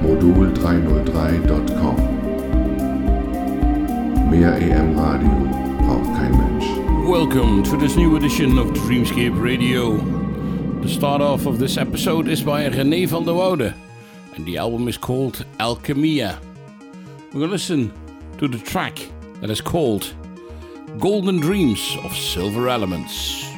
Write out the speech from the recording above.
modul303.com. Mehr EM-Radio braucht kein Mensch. Welcome to this new edition of Dreamscape Radio. The start off of this episode is by René van der Woude, and the album is called Alchemia. We're going to listen to the track that is called Golden Dreams of Silver Elements.